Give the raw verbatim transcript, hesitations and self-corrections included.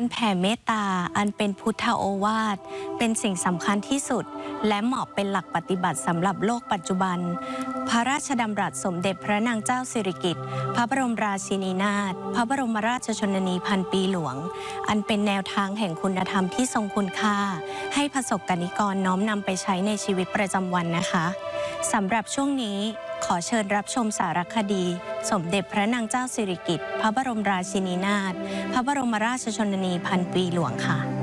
แผ่เมตตาอันเป็นพุทธโอวาทเป็นสิ่งสำคัญที่สุดและเหมาะเป็นหลักปฏิบัติสำหรับโลกปัจจุบันพระราชดำรัสสมเด็จพระนางเจ้าสิริกิติ์พระบรมราชินีนาถพระบรมราชชนนีพันปีหลวงอันเป็นแนวทางแห่งคุณธรรมที่ทรงคุณค่าให้ประสบกนิกรน้อมนำไปใช้ในชีวิตประจำวันนะคะสำหรับช่วงนี้ขอเชิญรับชมสารคดีสมเด็จพระนางเจ้าสิริกิติ์พระบรมราชินีนาถพระบรมราชชนนีพันปีหลวงค่ะ